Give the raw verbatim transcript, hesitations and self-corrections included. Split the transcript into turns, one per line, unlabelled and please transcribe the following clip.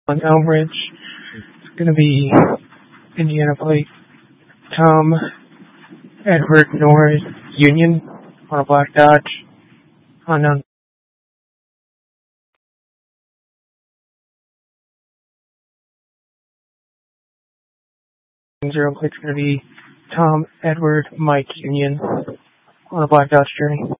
on Elmridge. It's going to be Indiana plate Tom Edward Norris Union on a black Dodge. Unknown. Zero plate's going to be Tom Edward Mike Union on a black Dodge Journey.